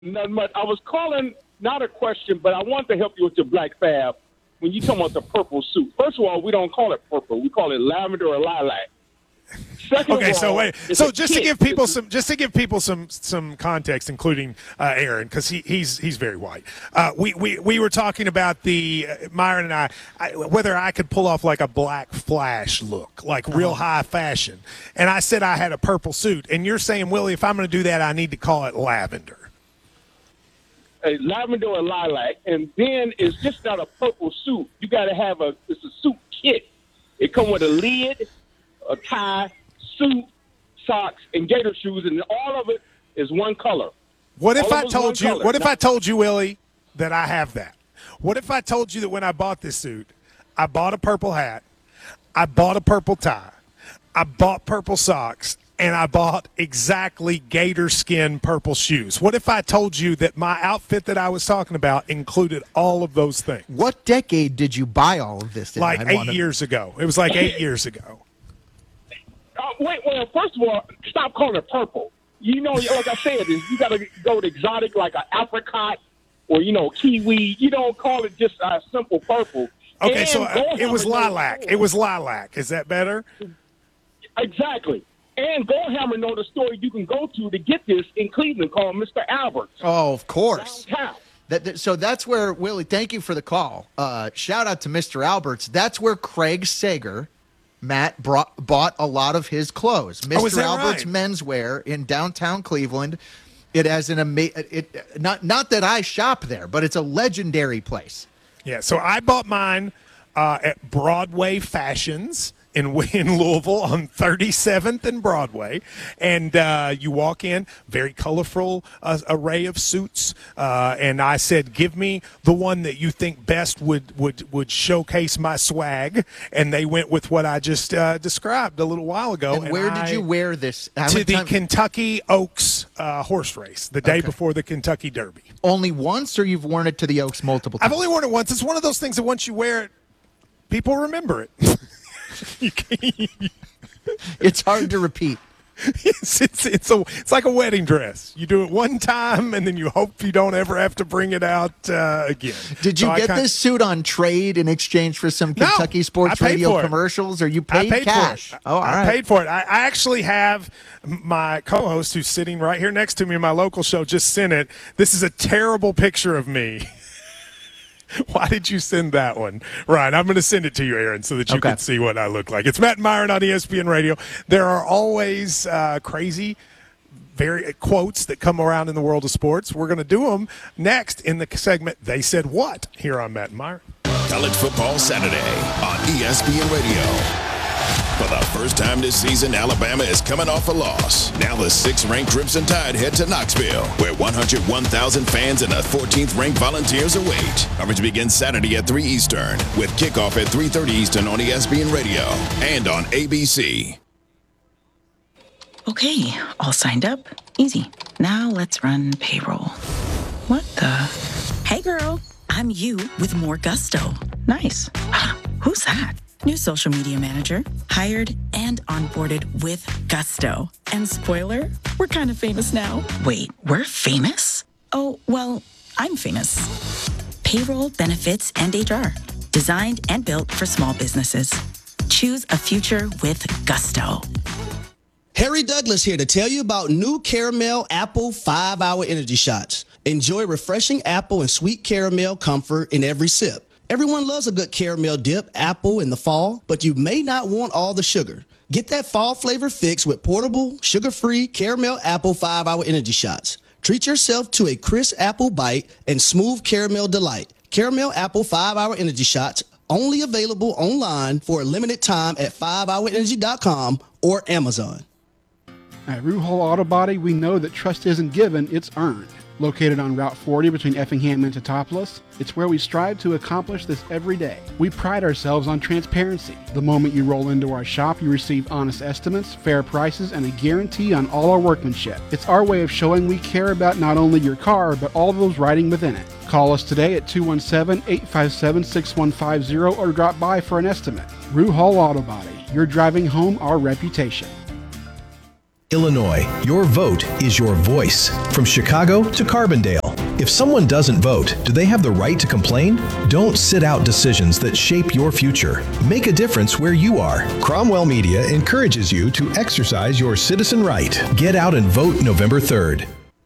Not much. I was calling, not a question, but I wanted to help you with your Black Fab. When you talk about the purple suit, first of all, we don't call it purple. We call it lavender or lilac. Second Okay, of all, so wait. it's So a just to kit. give people some context, including Aaron, because he's very white. We were talking about the Myron and I whether I could pull off like a black flash look, like real high fashion. And I said I had a purple suit, and you're saying, Willie, if I'm going to do that, I need to call it lavender. A lavender or lilac, and then it's just not a purple suit. You got to have it's a suit kit. It comes with a lid, a tie, suit, socks, and gator shoes, and all of it is one color. What if All I of it's told one you? color. What if Now- I told you, Willie, that I have that? What if I told you that when I bought this suit, I bought a purple hat, I bought a purple tie, I bought purple socks, and I bought exactly gator skin purple shoes? What if I told you that my outfit that I was talking about included all of those things? What decade did you buy all of this in? Like 8 years ago. It was like 8 years ago. Wait, well, first of all, stop calling it purple. You know, like I said, you got to go with exotic like an apricot or, kiwi. You don't call it just a simple purple. Okay, And so go it was hammer know the lilac. store. It was lilac. Is that better? Exactly. And Goldhammer know the store you can go to get this in Cleveland called Mr. Albert's. Oh, of course. Downtown. So that's where, Willie, thank you for the call. Shout out to Mr. Alberts. That's where Craig Sager, Matt, bought a lot of his clothes. Mr. is that Alberts right? Menswear in downtown Cleveland. It has not that I shop there, but it's a legendary place. Yeah, so I bought mine at Broadway Fashions in Louisville on 37th and Broadway. And you walk in, very colorful array of suits. And I said, give me the one that you think best would showcase my swag. And they went with what I just described a little while ago. And where did you wear this? To the Kentucky Oaks horse race, the day before the Kentucky Derby. Only once, or you've worn it to the Oaks multiple times? I've only worn it once. It's one of those things that once you wear it, people remember it. It's hard to repeat. It's like a wedding dress. You do it one time, and then you hope you don't ever have to bring it out again. Did you get this suit on trade in exchange for some Kentucky Sports Radio commercials, or you paid cash? For it. Oh, all right. I paid for it. I actually have my co-host who's sitting right here next to me in my local show just sent it. This is a terrible picture of me. Why did you send that one? Right, I'm going to send it to you, Aaron, so that you can see what I look like. It's Matt and Myron on ESPN Radio. There are always crazy quotes that come around in the world of sports. We're going to do them next in the segment They Said What here on Matt and Myron. College Football Saturday on ESPN Radio. For the first time this season, Alabama is coming off a loss. Now the 6th-ranked Crimson Tide head to Knoxville, where 101,000 fans and the 14th-ranked Volunteers await. Coverage begins Saturday at 3 Eastern, with kickoff at 3:30 Eastern on ESPN Radio and on ABC. Okay, all signed up. Easy. Now let's run payroll. What the? Hey, girl. I'm you with more gusto. Nice. Who's that? New social media manager, hired and onboarded with gusto. And spoiler, we're kind of famous now. Wait, we're famous? Oh, well, I'm famous. Payroll, benefits, and HR. Designed and built for small businesses. Choose a future with gusto. Harry Douglas here to tell you about new Caramel Apple 5-Hour Energy Shots. Enjoy refreshing apple and sweet caramel comfort in every sip. Everyone loves a good caramel dip, apple in the fall, but you may not want all the sugar. Get that fall flavor fix with portable, sugar-free Caramel Apple 5-Hour Energy Shots. Treat yourself to a crisp apple bite and smooth caramel delight. Caramel Apple 5-Hour Energy Shots, only available online for a limited time at 5hourenergy.com or Amazon. At Ruhol Auto Body, we know that trust isn't given, it's earned. Located on Route 40 between Effingham and Teutopolis, it's where we strive to accomplish this every day. We pride ourselves on transparency. The moment you roll into our shop, you receive honest estimates, fair prices, and a guarantee on all our workmanship. It's our way of showing we care about not only your car, but all those riding within it. Call us today at 217-857-6150 or drop by for an estimate. Ruhol Auto Body, you're driving home our reputation. Illinois, your vote is your voice. From Chicago to Carbondale. If someone doesn't vote, do they have the right to complain? Don't sit out decisions that shape your future. Make a difference where you are. Cromwell Media encourages you to exercise your citizen right. Get out and vote November 3rd.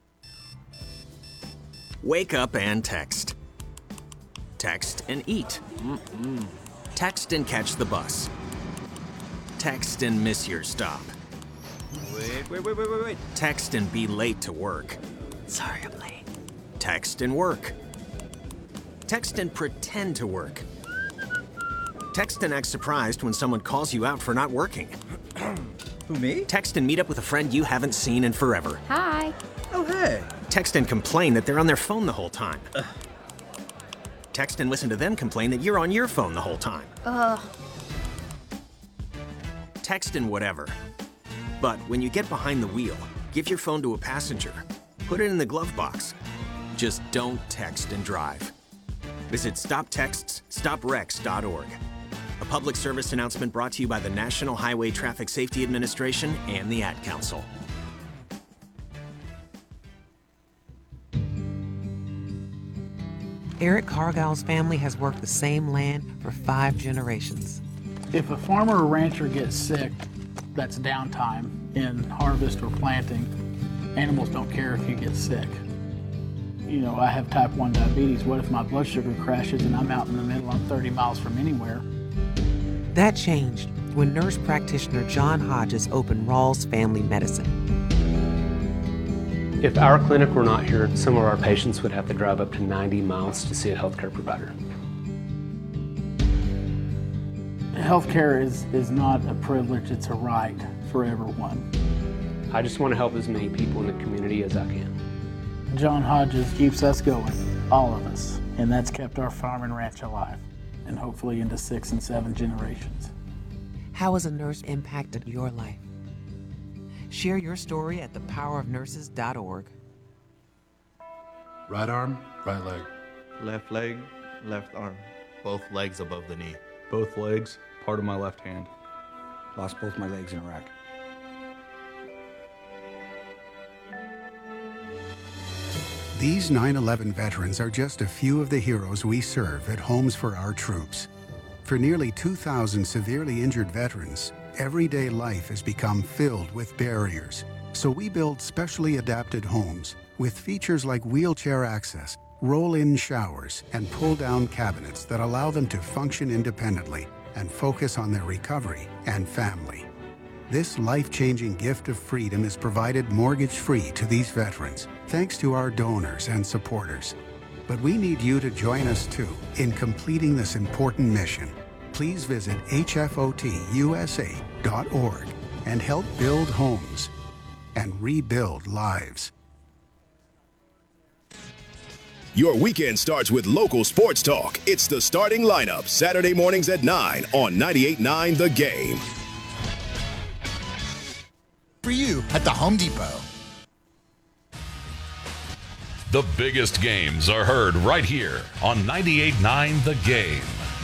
Wake up and text. Text and eat. Text and catch the bus. Text and miss your stop. Wait. Text and be late to work. Sorry, I'm late. Text and work. Text and pretend to work. Text and act surprised when someone calls you out for not working. Who, me? Text and meet up with a friend you haven't seen in forever. Hi. Oh, hey. Text and complain that they're on their phone the whole time. Text and listen to them complain that you're on your phone the whole time. Text and whatever. But when you get behind the wheel, give your phone to a passenger. Put it in the glove box. Just don't text and drive. Visit StopTextsStopWrecks.org. A public service announcement brought to you by the National Highway Traffic Safety Administration and the Ad Council. Eric Cargill's family has worked the same land for 5 generations. If a farmer or rancher gets sick, that's downtime in harvest or planting. Animals don't care if you get sick. You know, I have type 1 diabetes. What if my blood sugar crashes and I'm out in the middle, I'm 30 miles from anywhere? That changed when nurse practitioner John Hodges opened Rawls Family Medicine. If our clinic were not here, some of our patients would have to drive up to 90 miles to see a healthcare provider. Healthcare is not a privilege, it's a right for everyone. I just want to help as many people in the community as I can. John Hodges keeps us going, all of us, and that's kept our farm and ranch alive, and hopefully into 6 and 7 generations. How has a nurse impacted your life? Share your story at thepowerofnurses.org. Right arm, right leg. Left leg, left arm. Both legs above the knee. Both legs, part of my left hand. Lost both my legs in Iraq. These 9/11 veterans are just a few of the heroes we serve at Homes for Our Troops. For nearly 2,000 severely injured veterans, everyday life has become filled with barriers. So we build specially adapted homes with features like wheelchair access, roll-in showers, and pull-down cabinets that allow them to function independently and focus on their recovery and family. This life-changing gift of freedom is provided mortgage-free to these veterans, thanks to our donors and supporters. But we need you to join us too in completing this important mission. Please visit hfotusa.org and help build homes and rebuild lives. Your weekend starts with local sports talk. It's the starting lineup, Saturday mornings at 9 on 98.9 The Game. For you at the Home Depot. The biggest games are heard right here on 98.9 The Game.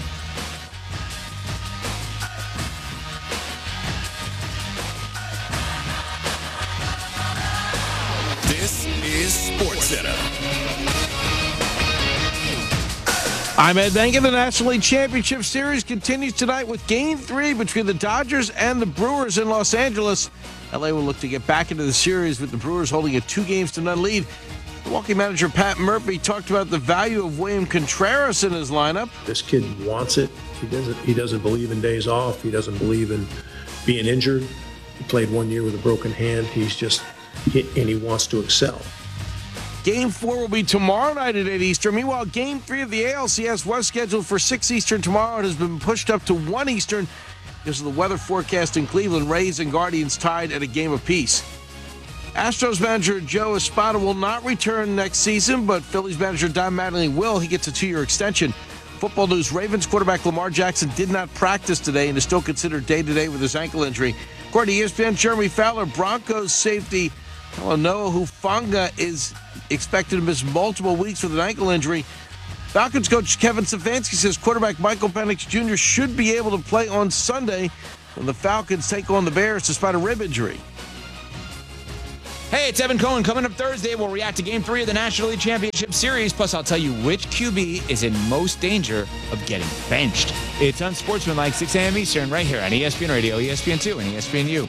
This is SportsCenter. I'm Ed Benga. The National League Championship Series continues tonight with Game 3 between the Dodgers and the Brewers in Los Angeles. LA will look to get back into the series with the Brewers holding a 2-0 lead. Milwaukee manager Pat Murphy talked about the value of William Contreras in his lineup. This kid wants it. He doesn't believe in days off. He doesn't believe in being injured. He played 1 year with a broken hand. And he wants to excel. Game 4 will be tomorrow night at 8 Eastern. Meanwhile, Game 3 of the ALCS was scheduled for 6 Eastern tomorrow and has been pushed up to 1 Eastern because of the weather forecast in Cleveland. Rays and Guardians tied at a game apiece. Astros manager Joe Espada will not return next season, but Phillies manager Don Mattingly will. He gets a 2-year extension. Football news, Ravens quarterback Lamar Jackson did not practice today and is still considered day-to-day with his ankle injury. According to ESPN, Jeremy Fowler, Broncos safety Noah Hufanga is expected to miss multiple weeks with an ankle injury. Falcons coach Kevin Stefanski says quarterback Michael Penix Jr. should be able to play on Sunday when the Falcons take on the Bears despite a rib injury. Hey, it's Evan Cohen. Coming up Thursday, we'll react to Game 3 of the National League Championship Series. Plus, I'll tell you which QB is in most danger of getting benched. It's Unsportsmanlike, 6 a.m. Eastern, right here on ESPN Radio, ESPN2, and ESPNU.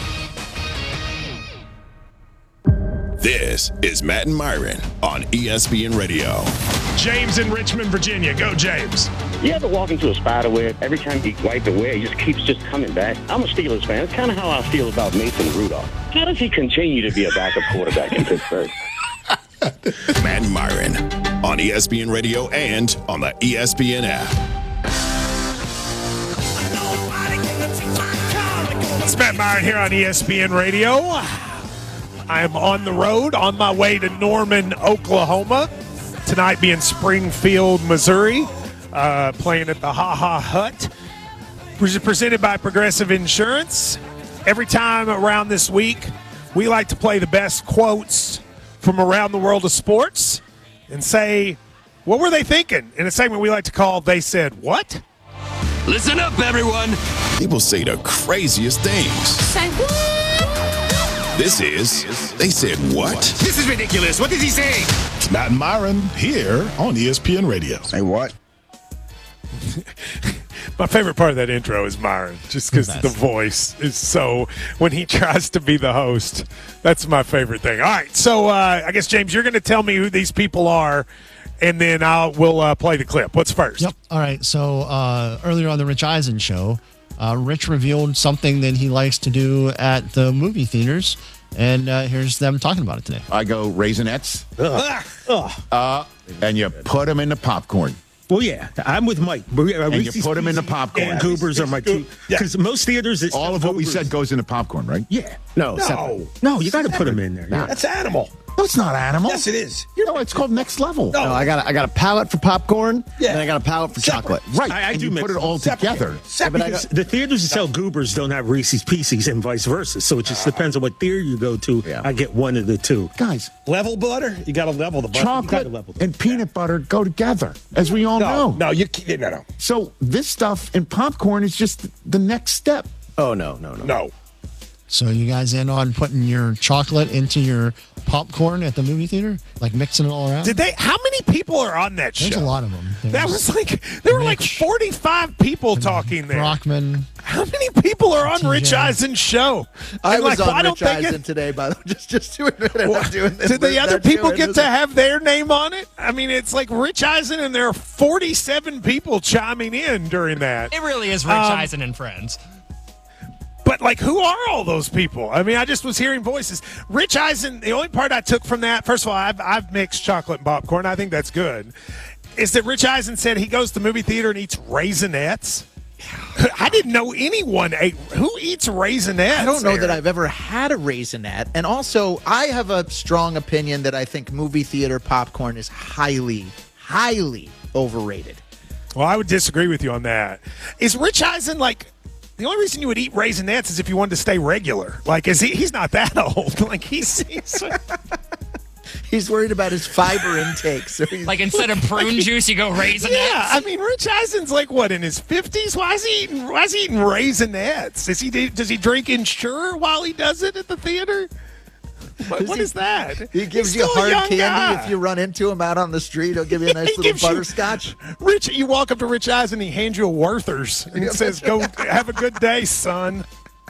This is Matt and Myron on ESPN Radio. James in Richmond, Virginia. Go, James. You ever walk into a spider web? Every time you wipe it away, it just keeps coming back. I'm a Steelers fan. It's kind of how I feel about Mason Rudolph. How does he continue to be a backup quarterback in Pittsburgh? Matt and Myron on ESPN Radio and on the ESPN app. It's Matt Myron here on ESPN Radio. I am on the road on my way to Norman, Oklahoma. Tonight being Springfield, Missouri, playing at the Ha Ha Hut. Presented by Progressive Insurance. Every time around this week, we like to play the best quotes from around the world of sports and say, what were they thinking? In a segment we like to call They Said What? Listen up, everyone. People say the craziest things. Say what? This is They Said What? This is ridiculous. What did he say? It's Matt and Myron here on ESPN Radio. Say what? My favorite part of that intro is Myron, just because the voice is so, when he tries to be the host, that's my favorite thing. All right, so I guess, James, you're going to tell me who these people are, and then we'll play the clip. What's first? Yep. All right, so earlier on the Rich Eisen show, Rich revealed something that he likes to do at the movie theaters, and here's them talking about it today. I go Raisinets, and you put them in the popcorn. Well, yeah, I'm with Mike. And you put them in the popcorn. And Goobers are my two. Because most theaters, it's all of what we said goes in the popcorn, right? Yeah. No, you got to put them in there. Yeah. That's animal. No, it's not animal. Yes, it is. No, it's called Next Level. No, I got a palate for popcorn, and I got a palate for chocolate. Right, I do you put it all together. Because the theaters that sell Goobers don't have Reese's Pieces and vice versa, so it just depends on what theater you go to. Yeah. I get one of the two. Guys. Level butter? You got to level the butter. Chocolate and peanut butter go together, as we all know. No, you can't. No. So this stuff in popcorn is just the next step. Oh, no. So you guys in on putting your chocolate into your popcorn at the movie theater? Like mixing it all around? How many people are on that show? There's a lot of them. There were like 45 people talking there. Brockman. How many people are on Rich Eisen's show? I was on Rich Eisen today, by the way, just to admit it. I'm doing this. Did the other people get to have their name on it? I mean, it's like Rich Eisen, and there are 47 people chiming in during that. It really is Rich Eisen and friends. But, like, who are all those people? I mean, I just was hearing voices. Rich Eisen, the only part I took from that, first of all, I've mixed chocolate and popcorn. I think that's good. Is that Rich Eisen said he goes to the movie theater and eats Raisinets. I didn't know anyone ate. Who eats Raisinets? I don't know that I've ever had a Raisinette. And also, I have a strong opinion that I think movie theater popcorn is highly, highly overrated. Well, I would disagree with you on that. Is Rich Eisen, like, the only reason you would eat Raisinets is if you wanted to stay regular. Like, he's not that old. Like, he's worried about his fiber intake. So like, instead of prune juice, you go Raisinets? Yeah, I mean, Rich Eisen's like, what, in his 50s? Why is he eating Raisinets? Does he drink Ensure while he does it at the theater? What is that? He gives you hard candy guy. If you run into him out on the street. He'll give you a nice little butterscotch. You walk up to Rich Eisen, he hands you a Werther's and says, "Go have a good day, son."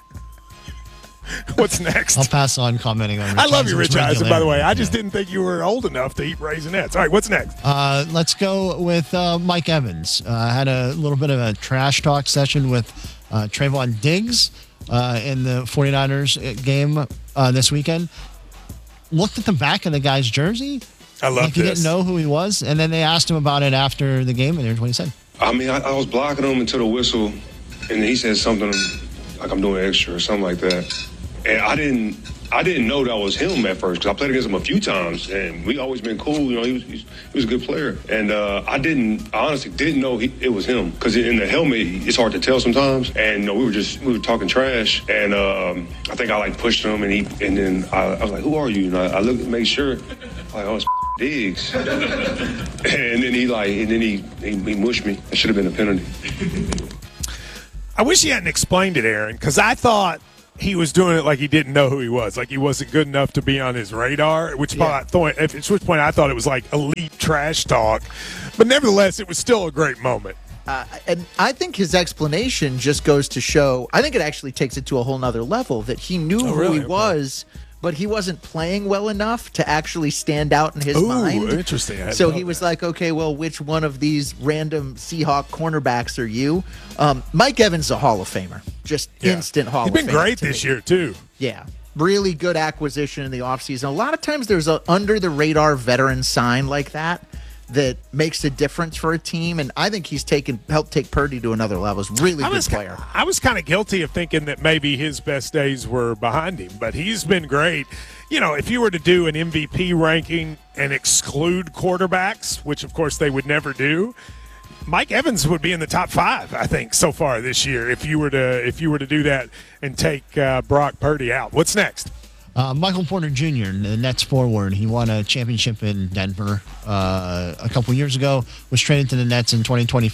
What's next? I'll pass on commenting on Rich I love you, Eisen's Rich Eisen, by the way. I regularity. just didn't think you were old enough to eat Raisinets. All right, what's next? Let's go with Mike Evans. Had a little bit of a trash talk session with Trayvon Diggs in the 49ers game this weekend. Looked at the back of the guy's jersey. I love He didn't know who he was. And then they asked him about it after the game, and here's what he said. I mean, I was blocking him until the whistle, and then he said something like I'm doing extra or something like that. And I didn't know that was him at first because I played against him a few times, and we always been cool. You know, he was a good player, and I honestly didn't know it was him because in the helmet it's hard to tell sometimes. And we were talking trash, and I think I pushed him, and then I was like, "Who are you?" And I looked to make sure, oh, it's Diggs, and then he mushed me. It should have been a penalty. I wish he hadn't explained it, Aaron, because I thought he was doing it like he didn't know who he was, like he wasn't good enough to be on his radar. At which point I thought it was like elite trash talk, but nevertheless, it was still a great moment. And I think his explanation just goes to show, I think it actually takes it to a whole nother level, that he knew who he was, but he wasn't playing well enough to actually stand out in his mind. Interesting. So he was like, okay, well, which one of these random Seahawk cornerbacks are you? Mike Evans is a Hall of Famer. Just instant Hall of Famer. He's been great this year, too. Yeah. Really good acquisition in the offseason. A lot of times there's a under-the-radar veteran sign like that makes a difference for a team, and I think he's helped take Purdy to another level. He's a really good player. I was kind of guilty of thinking that maybe his best days were behind him, but he's been great. You know, if you were to do an MVP ranking and exclude quarterbacks, which of course they would never do, Mike Evans would be in the top 5, I think, so far this year. If you were to do that and take Brock Purdy out, what's next? Michael Porter Jr., the Nets forward, he won a championship in Denver a couple years ago, was traded to the Nets in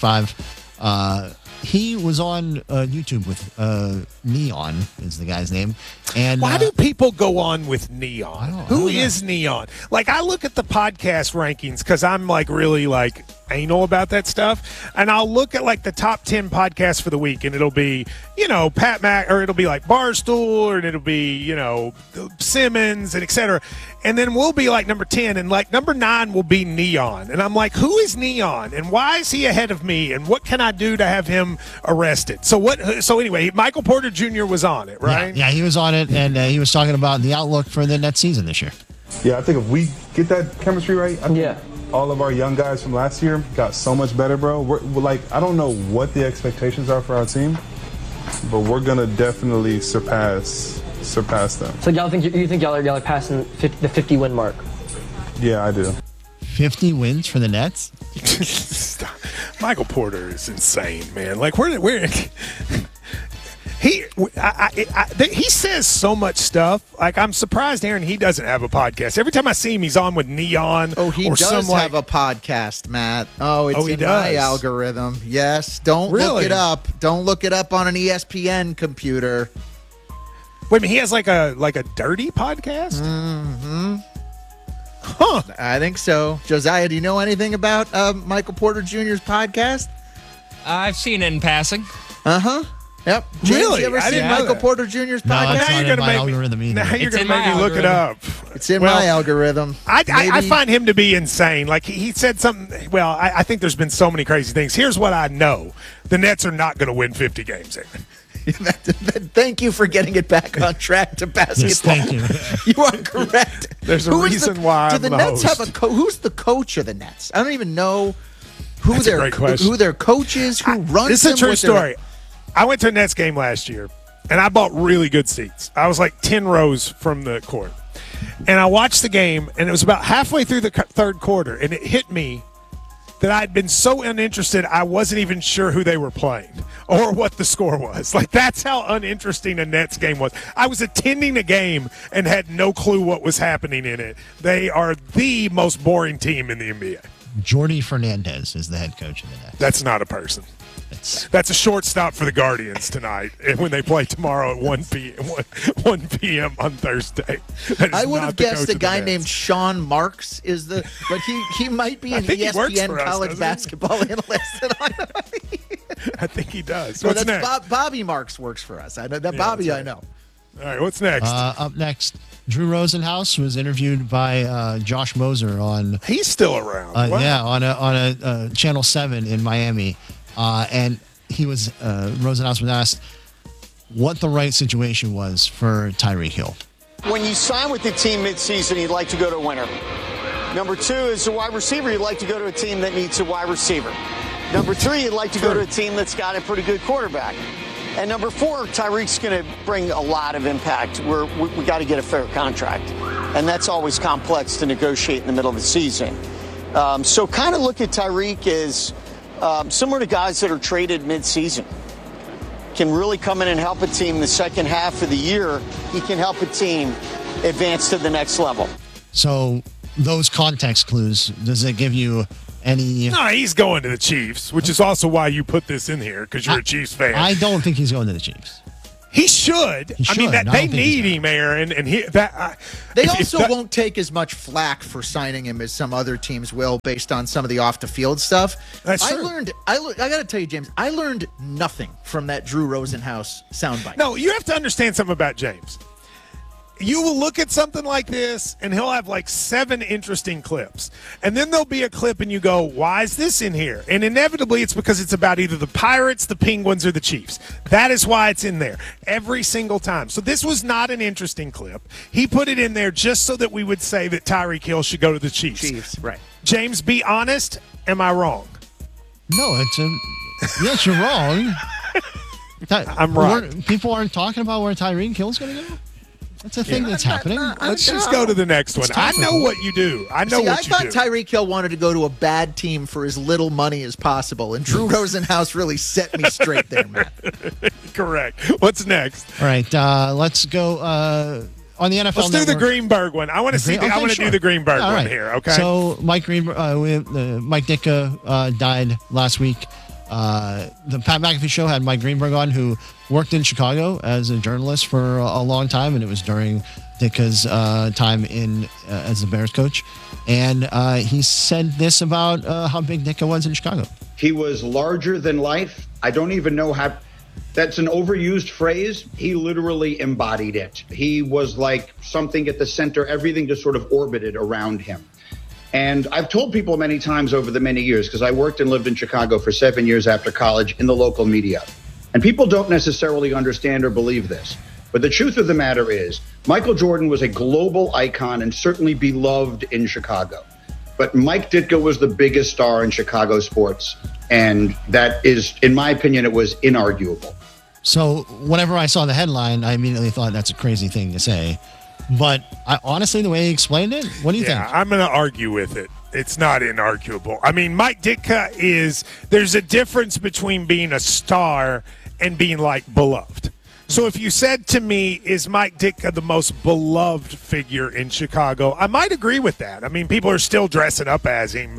2025. He was on YouTube with Neon, is the guy's name. And why do people go on with Neon? Who is Neon? Like, I look at the podcast rankings because I'm like really like anal about that stuff, and I'll look at like the top 10 podcasts for the week, and it'll be, you know, Pat Mac, or it'll be like Barstool, and it'll be, you know, Simmons, and etc. And then we'll be like number 10, and like number 9 will be Neon, and I'm like, who is Neon, and why is he ahead of me, and what can I do to have him arrested? So anyway, Michael Porter Jr. was on it, right? Yeah, he was on it, and he was talking about the outlook for the Nets season this year. Yeah, I think if we get that chemistry right, all of our young guys from last year got so much better, bro. We're like, I don't know what the expectations are for our team, but we're gonna definitely surpass them. So y'all think y'all are passing the 50 win mark? Yeah, I do. 50 wins for the Nets? Michael Porter is insane, man. Like, where he says so much stuff. Like, I'm surprised, Aaron, he doesn't have a podcast. Every time I see him, he's on with Neon. Oh, he does have a podcast, Matt. Oh, it's in my algorithm. Yes, don't look it up. Don't look it up on an ESPN computer. Wait a minute, he has like a dirty podcast? Mm-hmm. Huh. I think so. Josiah, do you know anything about Michael Porter Jr.'s podcast? I've seen it in passing. Uh-huh. Yep. James, Really? you ever I seen didn't know Michael that. Porter Jr.'s No, podcast? it's not in my algorithm either. Now you're It's going in to my make me look it up. It's in my algorithm. I find him to be insane. Like, he said something. Well, I think there's been so many crazy things. Here's what I know. The Nets are not going to win 50 games, Aaron. Thank you for getting it back on track to basketball. Yes, thank you. You are correct. There's a reason why do I'm the the Nets host. have who's the coach of the Nets? I don't even know who That's a great question. who their coach is, who runs This is a them, true what their- story. I went to a Nets game last year, and I bought really good seats. I was like 10 rows from the court. And I watched the game, and it was about halfway through the third quarter, and it hit me that I'd been so uninterested I wasn't even sure who they were playing or what the score was. Like, that's how uninteresting a Nets game was. I was attending a game and had no clue what was happening in it. They are the most boring team in the NBA. Jordi Fernandez is the head coach of the Nets. That's not a person. That's a shortstop for the Guardians tonight, and when they play tomorrow at 1 p.m. on Thursday. I would have guessed a guy named Sean Marks but he might be an think he works ESPN for us, college doesn't he? basketball analyst. I think he does. No, What's that's next? Bobby Marks works for us. I know that Yeah, Bobby. that's I know. All right, what's next? Up next, Drew Rosenhaus was interviewed by Josh Moser on. He's still around. Wow. Yeah, on a Channel 7 in Miami, and he was Rosenhaus was asked what the right situation was for Tyreek Hill. When you sign with the team midseason, you'd like to go to a winner. Number 2 is a wide receiver. You'd like to go to a team that needs a wide receiver. Number 3, you'd like to go to a team that's got a pretty good quarterback. And number 4, Tyreek's going to bring a lot of impact. We got to get a fair contract. And that's always complex to negotiate in the middle of the season. So kind of look at Tyreek as similar to guys that are traded midseason. Can really come in and help a team the second half of the year. He can help a team advance to the next level. So those context clues, does it give you any? No, he's going to the Chiefs, which is also why you put this in here, because you're a Chiefs fan. I don't think he's going to the Chiefs. He should. I mean, they need him, Aaron, and they also won't take as much flack for signing him as some other teams will, based on some of the off-the-field stuff. That's true. I got to tell you, James, I learned nothing from that Drew Rosenhaus soundbite. No, you have to understand something about James. You will look at something like this, and he'll have like 7 interesting clips. And then there'll be a clip, and you go, why is this in here? And inevitably, it's because it's about either the Pirates, the Penguins, or the Chiefs. That is why it's in there every single time. So this was not an interesting clip. He put it in there just so that we would say that Tyreek Hill should go to the Chiefs. Right. James, be honest. Am I wrong? No, yes, you're wrong. I'm right. People aren't talking about where Tyreek Hill's going to go? That's a thing that's happening. Let's just go to the next one. I know what you do. I thought Tyreek Hill wanted to go to a bad team for as little money as possible, and Drew Rosenhaus really set me straight there, Matt. Correct. What's next? All right, let's go on the NFL Let's do the Greenberg one. I want to see. I want to do the Greenberg one here. Okay. So Mike Ditka died last week. The Pat McAfee show had Mike Greenberg on, who worked in Chicago as a journalist for a long time, and it was during Ditka's time as the Bears coach. And he said this about how big Ditka was in Chicago. He was larger than life. I don't even know how. That's an overused phrase. He literally embodied it. He was like something at the center. Everything just sort of orbited around him. And I've told people many times over the many years, because I worked and lived in Chicago for 7 years after college in the local media. And people don't necessarily understand or believe this. But the truth of the matter is, Michael Jordan was a global icon and certainly beloved in Chicago. But Mike Ditka was the biggest star in Chicago sports. And that is, in my opinion, it was inarguable. So whenever I saw the headline, I immediately thought that's a crazy thing to say. But honestly, the way he explained it, what do you think? Yeah, I'm going to argue with it. It's not inarguable. I mean, Mike Ditka there's a difference between being a star and being, like, beloved. So if you said to me, is Mike Ditka the most beloved figure in Chicago, I might agree with that. I mean, people are still dressing up as him,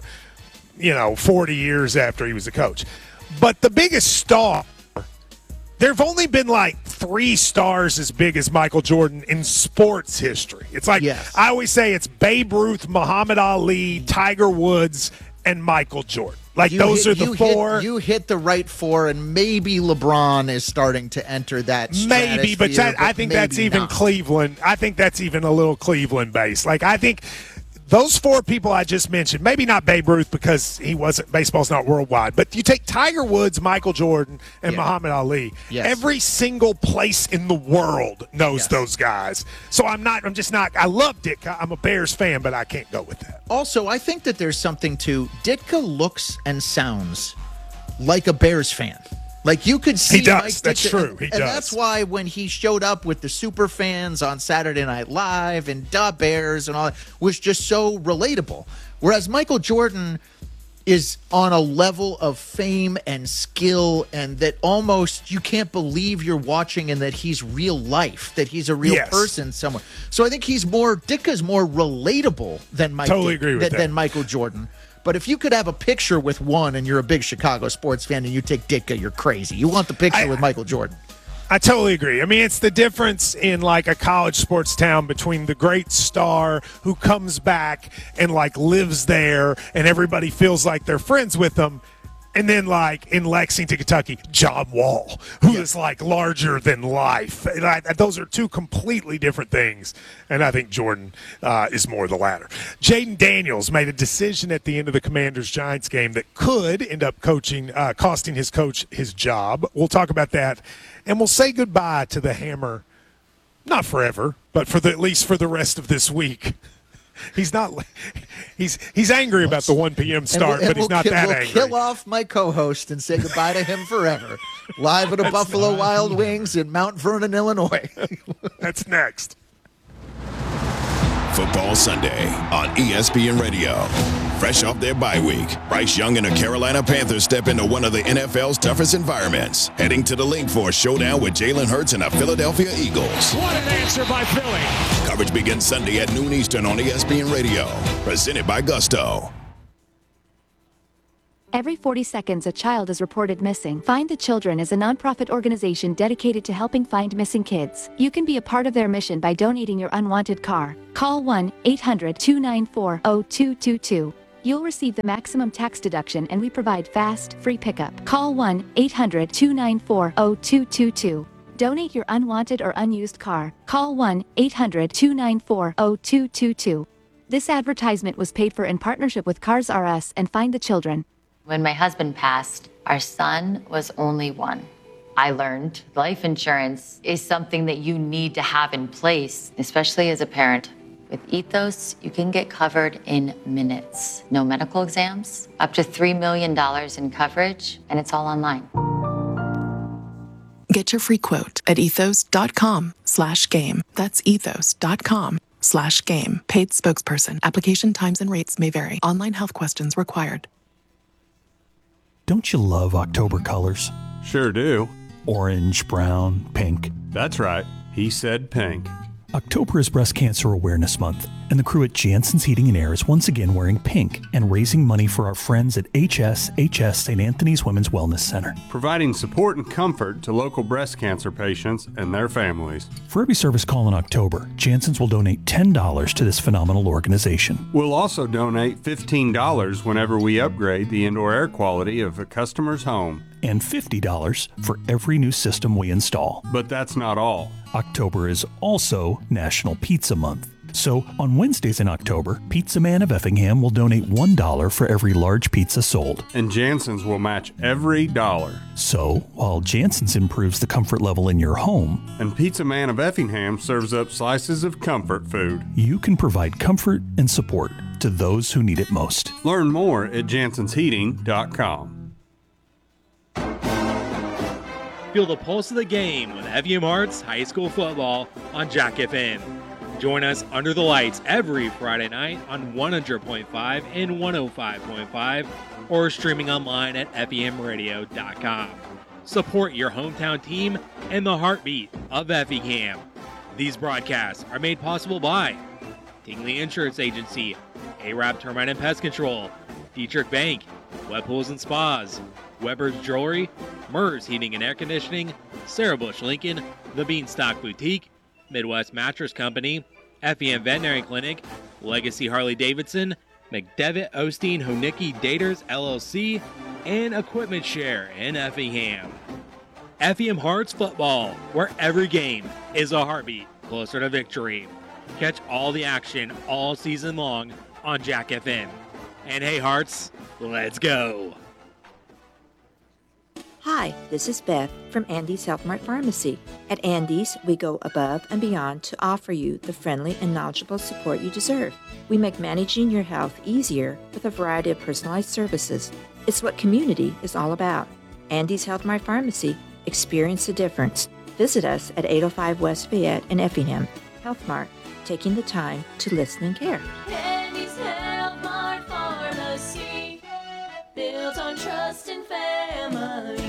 40 years after he was a coach. But the biggest star, there have only been like 3 stars as big as Michael Jordan in sports history. It's like, I always say it's Babe Ruth, Muhammad Ali, Tiger Woods, and Michael Jordan. Like, those are the 4. You hit the right 4, and maybe LeBron is starting to enter that stratosphere. Maybe, but I think that's even not. Cleveland. I think that's even a little Cleveland-based. Like, I think those 4 people I just mentioned, maybe not Babe Ruth because baseball's not worldwide, but you take Tiger Woods, Michael Jordan, and Muhammad Ali. Yes. Every single place in the world knows those guys. So I love Ditka. I'm a Bears fan, but I can't go with that. Also, I think that there's something to Ditka looks and sounds like a Bears fan. Like, you could see he does. Mike That's Ditka, true. He and does. That's why when he showed up with the super fans on Saturday Night Live and Da Bears and all that, was just so relatable. Whereas Michael Jordan is on a level of fame and skill, and that almost you can't believe you're watching, and that he's real life, that he's a real person somewhere. So I think Ditka's more relatable than than Michael Jordan. But if you could have a picture with one and you're a big Chicago sports fan and you take Ditka, you're crazy. You want the picture with Michael Jordan. I totally agree. I mean, it's the difference in, like, a college sports town between the great star who comes back and, like, lives there and everybody feels like they're friends with them, and then, like, in Lexington, Kentucky, John Wall, who is, like, larger than life. Those are 2 completely different things, and I think Jordan is more the latter. Jaden Daniels made a decision at the end of the Commanders-Giants game that could end up costing his coach his job. We'll talk about that, and we'll say goodbye to the Hammer, not forever, but at least for the rest of this week. He's not. He's angry about the 1 p.m. start, but he's not that angry. We'll kill off my co-host and say goodbye to him forever. Live at a Buffalo Wild Wings in Mount Vernon, Illinois. That's next. Football Sunday on ESPN Radio. Fresh off their bye week, Bryce Young and the Carolina Panthers step into one of the NFL's toughest environments, heading to the Link for a showdown with Jalen Hurts and the Philadelphia Eagles. What an answer by Philly. Coverage begins Sunday at noon Eastern on ESPN Radio. Presented by Gusto. Every 40 seconds, a child is reported missing. Find the Children is a nonprofit organization dedicated to helping find missing kids. You can be a part of their mission by donating your unwanted car. Call 1-800-294-0222. You'll receive the maximum tax deduction, and we provide fast, free pickup. Call 1-800-294-0222. Donate your unwanted or unused car. Call 1-800-294-0222. This advertisement was paid for in partnership with Cars R Us and Find the Children. When my husband passed, our son was only 1. I learned life insurance is something that you need to have in place, especially as a parent. With Ethos, you can get covered in minutes. No medical exams, up to $3 million in coverage, and it's all online. Get your free quote at ethos.com/game. That's ethos.com/game. Paid spokesperson. Application times and rates may vary. Online health questions required. Don't you love October colors? Sure do. Orange, brown, pink. That's right. He said pink. October is Breast Cancer Awareness Month, and the crew at Jansen's Heating and Air is once again wearing pink and raising money for our friends at HSHS St. Anthony's Women's Wellness Center. Providing support and comfort to local breast cancer patients and their families. For every service call in October, Jansen's will donate $10 to this phenomenal organization. We'll also donate $15 whenever we upgrade the indoor air quality of a customer's home. And $50 for every new system we install. But that's not all. October is also National Pizza Month. So on Wednesdays in October, Pizza Man of Effingham will donate $1 for every large pizza sold. And Jansen's will match every dollar. So while Jansen's improves the comfort level in your home, and Pizza Man of Effingham serves up slices of comfort food, you can provide comfort and support to those who need it most. Learn more at jansensheating.com. Feel the pulse of the game with Effingham Arts High School football on Jack FM. Join us under the lights every Friday night on 100.5 and 105.5 or streaming online at effinghamradio.com. Support your hometown team and the heartbeat of Effingham. These broadcasts are made possible by Tingley Insurance Agency, Arab Termite and Pest Control, Dietrich Bank, Web Pools and Spas, Weber's Jewelry, Murs Heating and Air Conditioning, Sarah Bush Lincoln, The Beanstalk Boutique, Midwest Mattress Company, FEM Veterinary Clinic, Legacy Harley Davidson, McDevitt Osteen Honicki Daters LLC, and Equipment Share in Effingham. Effingham Hearts football, where every game is a heartbeat closer to victory. Catch all the action all season long on Jack FM. And hey Hearts, let's go! Hi, this is Beth from Andy's Health Mart Pharmacy. At Andy's, we go above and beyond to offer you the friendly and knowledgeable support you deserve. We make managing your health easier with a variety of personalized services. It's what community is all about. Andy's Health Mart Pharmacy. Experience the difference. Visit us at 805 West Fayette in Effingham. Health Mart, taking the time to listen and care. Andy's Health Mart Pharmacy, built on trust and family.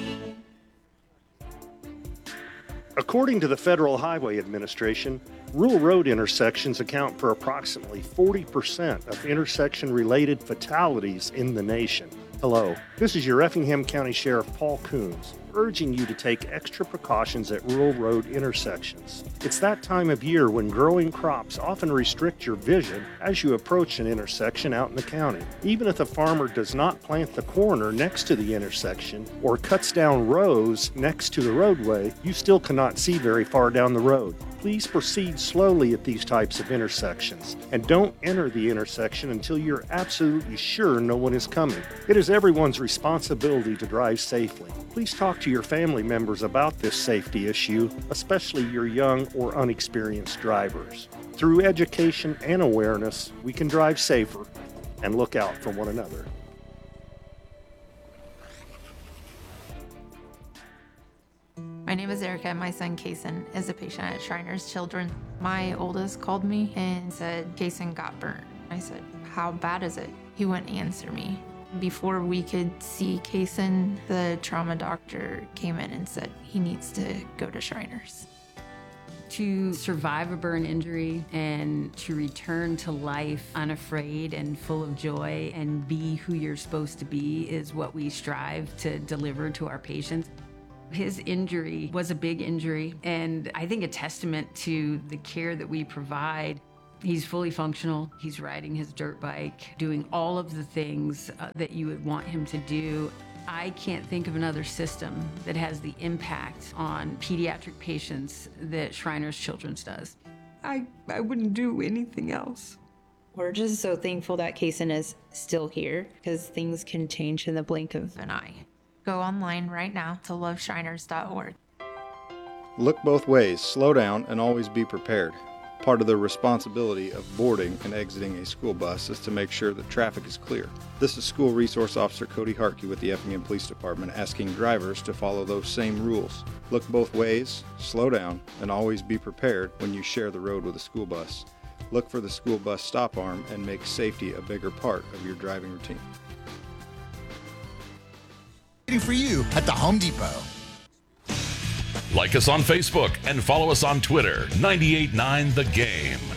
According to the Federal Highway Administration, rural road intersections account for approximately 40% of intersection-related fatalities in the nation. Hello, this is your Effingham County Sheriff Paul Coons, urging you to take extra precautions at rural road intersections. It's that time of year when growing crops often restrict your vision as you approach an intersection out in the county. Even if the farmer does not plant the corner next to the intersection or cuts down rows next to the roadway, you still cannot see very far down the road. Please proceed slowly at these types of intersections and don't enter the intersection until you're absolutely sure no one is coming. It is everyone's responsibility to drive safely. Please talk to your family members about this safety issue, especially your young or unexperienced drivers. Through education and awareness, we can drive safer and look out for one another. My name is Erica. My son, Kason, is a patient at Shriners Children. My oldest called me and said, Kason got burnt. I said, how bad is it? He wouldn't answer me. Before we could see Kason, the trauma doctor came in and said he needs to go to Shriners. To survive a burn injury and to return to life unafraid and full of joy and be who you're supposed to be is what we strive to deliver to our patients. His injury was a big injury, and I think a testament to the care that we provide. He's fully functional. He's riding his dirt bike, doing all of the things that you would want him to do. I can't think of another system that has the impact on pediatric patients that Shriners Children's does. I wouldn't do anything else. We're just so thankful that Kaysen is still here because things can change in the blink of an eye. Go online right now to loveshriners.org. Look both ways, slow down, and always be prepared. Part of the responsibility of boarding and exiting a school bus is to make sure that traffic is clear. This is School Resource Officer Cody Harkey with the Effingham Police Department asking drivers to follow those same rules. Look both ways, slow down, and always be prepared when you share the road with a school bus. Look for the school bus stop arm and make safety a bigger part of your driving routine. Waiting for you at the Home Depot. Like us on Facebook and follow us on Twitter, 98.9 The Game.